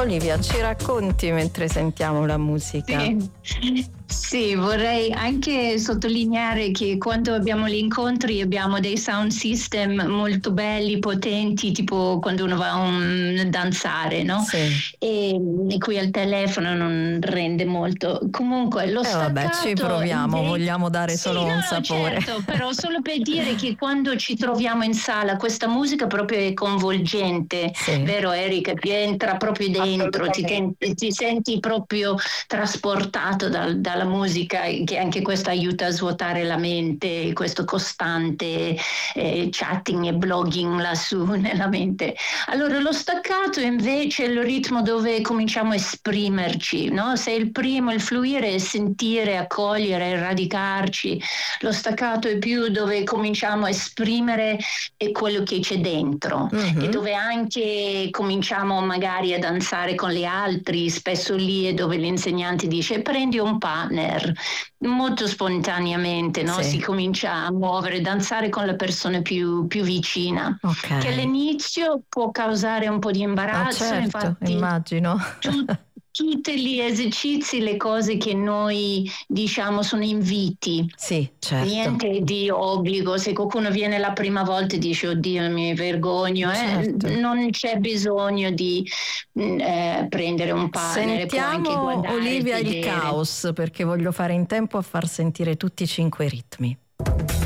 Olivia, ci racconti mentre sentiamo la musica? Sì, vorrei anche sottolineare che quando abbiamo gli incontri abbiamo dei sound system molto belli, potenti, tipo quando uno va a danzare, no? Sì. E qui al telefono non rende molto. Comunque lo staccato... Vabbè, ci proviamo, vogliamo dare solo un sapore. Certo, però solo per dire che quando ci troviamo in sala questa musica proprio è coinvolgente, Sì. vero Erika? Ti entra proprio dentro, ti senti proprio trasportato dalla musica, che anche questo aiuta a svuotare la mente, questo costante chatting e blogging lassù nella mente. Allora lo staccato invece è il ritmo dove cominciamo a esprimerci, no? Se il primo, il fluire, è sentire, accogliere, radicarci, lo staccato è più dove cominciamo a esprimere quello che c'è dentro, e dove anche cominciamo magari a danzare con gli altri. Spesso lì è dove l'insegnante dice prendi un partner, molto spontaneamente, no? Sì. Si comincia a muovere, danzare con la persona più vicina, che all'inizio può causare un po' di imbarazzo. Certo, infatti immagino. Tutti gli esercizi, le cose che noi diciamo sono inviti. Sì, certo. Niente di obbligo. Se qualcuno viene la prima volta e dice oddio mi vergogno, Certo. non c'è bisogno di prendere un partner. Sentiamo Olivia il caos, perché voglio fare in tempo a far sentire tutti i 5 ritmi.